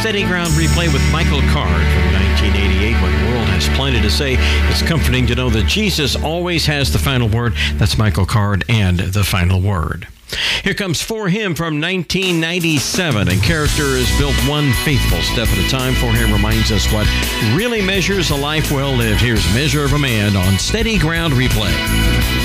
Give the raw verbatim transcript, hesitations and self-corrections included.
Steady Ground Replay with Michael Card from nineteen eighty-eight. When the world has plenty to say, it's comforting to know that Jesus always has the final word. That's Michael Card and the final word. Here comes For Him from nineteen ninety-seven, and character is built one faithful step at a time. For Him reminds us what really measures a life well lived. Here's Measure of a Man on Steady Ground Replay.